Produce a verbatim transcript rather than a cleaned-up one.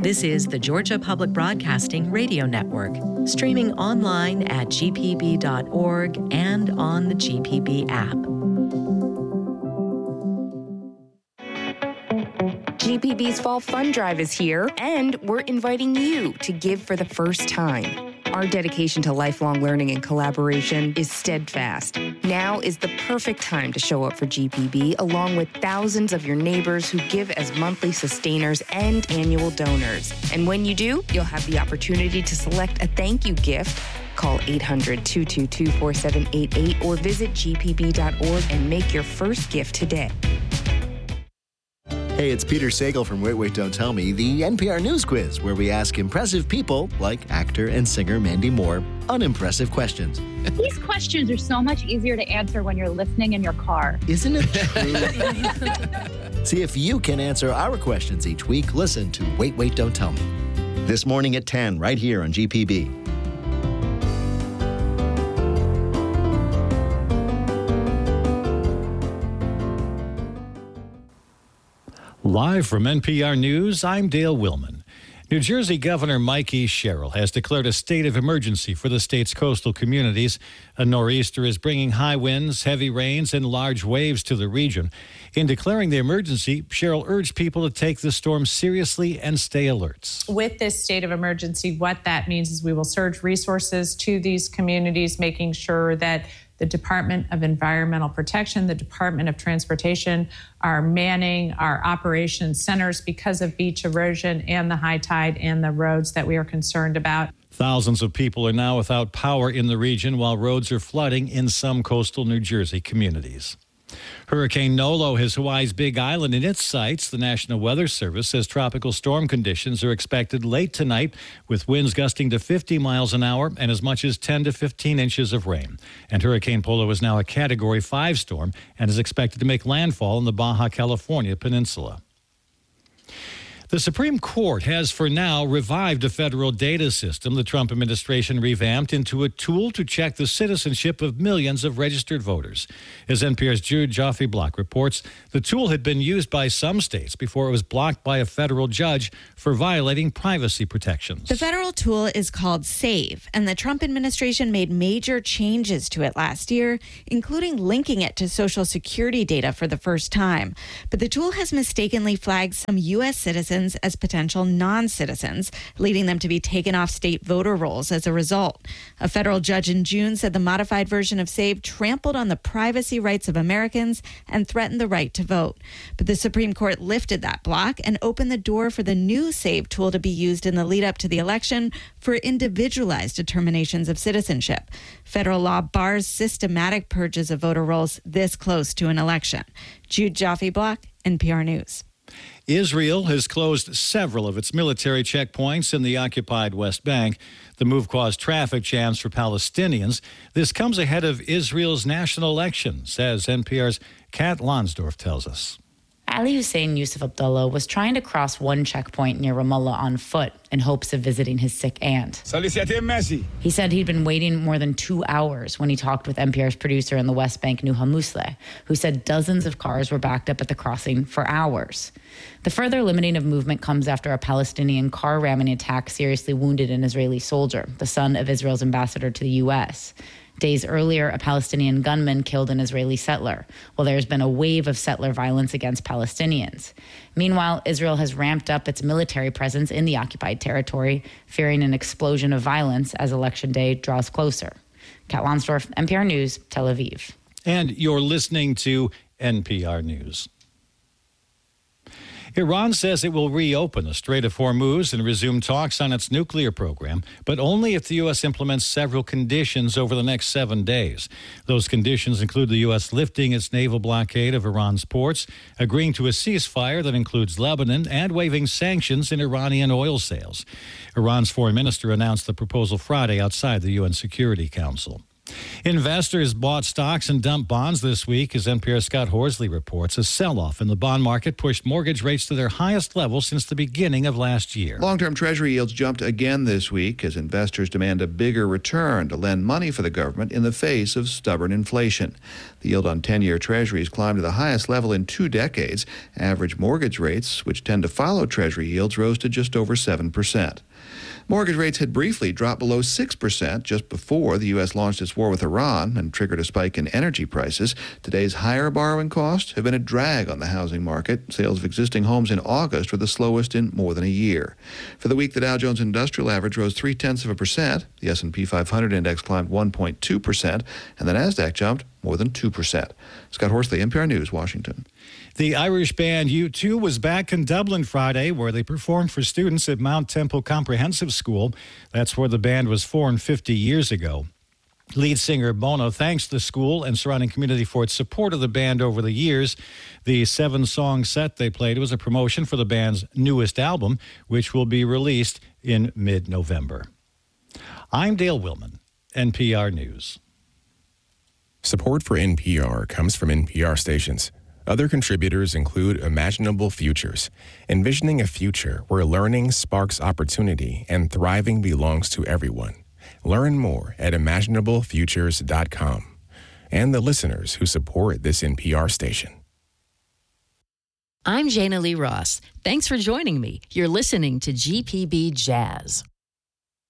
This is the Georgia Public Broadcasting Radio Network, streaming online at g p b dot org and on the G P B app. G P B's Fall Fund Drive is here, and we're inviting you to give for the first time. Our dedication to lifelong learning and collaboration is steadfast. Now is the perfect time to show up for G P B, along with thousands of your neighbors who give as monthly sustainers and annual donors. And when you do, you'll have the opportunity to select a thank you gift. Call eight hundred, two two two, four seven eight eight or visit g p b dot org and make your first gift today. Hey, it's Peter Sagal from Wait, Wait, Don't Tell Me, the N P R News Quiz, where we ask impressive people, like actor and singer Mandy Moore, unimpressive questions. These questions are so much easier to answer when you're listening in your car. Isn't it true? See if you can answer our questions each week. Listen to Wait, Wait, Don't Tell Me. This morning at ten, right here on G P B. Live from N P R News, I'm Dale Willman. New Jersey Governor Mikey Sherrill has declared a state of emergency for the state's coastal communities. A nor'easter is bringing high winds, heavy rains, and large waves to the region. In declaring the emergency, Sherrill urged people to take the storm seriously and stay alert. With this state of emergency, what that means is we will surge resources to these communities, making sure that the Department of Environmental Protection, the Department of Transportation are manning our operations centers because of beach erosion and the high tide and the roads that we are concerned about. Thousands of people are now without power in the region while roads are flooding in some coastal New Jersey communities. Hurricane Nolo has Hawaii's Big Island in its sights. The National Weather Service says tropical storm conditions are expected late tonight, with winds gusting to fifty miles an hour and as much as ten to fifteen inches of rain. And Hurricane Polo is now a Category five storm and is expected to make landfall in the Baja California Peninsula. The Supreme Court has, for now, revived a federal data system the Trump administration revamped into a tool to check the citizenship of millions of registered voters. As N P R's Jude Joffe-Block reports, the tool had been used by some states before it was blocked by a federal judge for violating privacy protections. The federal tool is called SAVE, and the Trump administration made major changes to it last year, including linking it to Social Security data for the first time. But the tool has mistakenly flagged some U S citizens as potential non-citizens, leading them to be taken off state voter rolls as a result. A federal judge in June said the modified version of SAVE trampled on the privacy rights of Americans and threatened the right to vote. But the Supreme Court lifted that block and opened the door for the new SAVE tool to be used in the lead up to the election for individualized determinations of citizenship. Federal law bars systematic purges of voter rolls this close to an election. Jude Joffe-Block, N P R News. Israel has closed several of its military checkpoints in the occupied West Bank. The move caused traffic jams for Palestinians. This comes ahead of Israel's national elections, as N P R's Kat Lonsdorf tells us. Ali Hussein Yusuf Abdullah was trying to cross one checkpoint near Ramallah on foot in hopes of visiting his sick aunt. He said he'd been waiting more than two hours when he talked with N P R's producer in the West Bank, Nuha Musleh, who said dozens of cars were backed up at the crossing for hours. The further limiting of movement comes after a Palestinian car ramming attack seriously wounded an Israeli soldier, the son of Israel's ambassador to the U S Days earlier, a Palestinian gunman killed an Israeli settler, while there's been a wave of settler violence against Palestinians. Meanwhile, Israel has ramped up its military presence in the occupied territory, fearing an explosion of violence as Election Day draws closer. Kat Lonsdorf, N P R News, Tel Aviv. And you're listening to N P R News. Iran says it will reopen the Strait of Hormuz and resume talks on its nuclear program, but only if the U S implements several conditions over the next seven days. Those conditions include the U S lifting its naval blockade of Iran's ports, agreeing to a ceasefire that includes Lebanon, and waiving sanctions in Iranian oil sales. Iran's foreign minister announced the proposal Friday outside the U N Security Council. Investors bought stocks and dumped bonds this week as N P R's Scott Horsley reports. A sell-off in the bond market pushed mortgage rates to their highest level since the beginning of last year. Long-term Treasury yields jumped again this week as investors demand a bigger return to lend money for the government in the face of stubborn inflation. The yield on ten-year Treasuries climbed to the highest level in two decades. Average mortgage rates, which tend to follow Treasury yields, rose to just over seven percent. Mortgage rates had briefly dropped below six percent just before the U S launched its war with Iran and triggered a spike in energy prices. Today's higher borrowing costs have been a drag on the housing market. Sales of existing homes in August were the slowest in more than a year. For the week, the Dow Jones Industrial Average rose three-tenths of a percent. The S and P five hundred index climbed one point two percent, and the NASDAQ jumped more than two percent. Scott Horsley, N P R News, Washington. The Irish band U two was back in Dublin Friday, where they performed for students at Mount Temple Comprehensive School. That's where the band was formed fifty years ago. Lead singer Bono thanks the school and surrounding community for its support of the band over the years. The seven-song set they played was a promotion for the band's newest album, which will be released in mid-November. I'm Dale Willman, N P R News. Support for N P R comes from N P R stations. Other contributors include Imaginable Futures, envisioning a future where learning sparks opportunity and thriving belongs to everyone. Learn more at imaginable futures dot com. And the listeners who support this N P R station. I'm Jana Lee Ross. Thanks for joining me. You're listening to G P B Jazz.